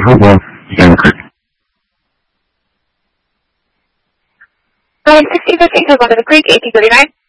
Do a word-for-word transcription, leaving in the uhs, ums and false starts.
Hold on. Again, quick. nine sixty fifteen, hold on to the creek, eighteen thirty-nine.